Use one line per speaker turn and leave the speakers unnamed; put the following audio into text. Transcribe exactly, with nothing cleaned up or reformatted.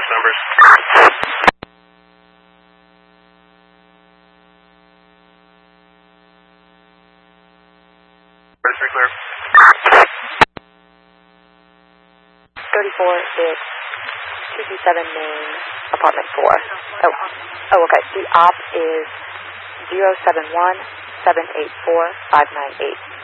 numbers. Three clear.
thirty-four, it's two two seven main, apartment four. Oh, oh, okay. The op is zero seven one seven eight four five nine eight.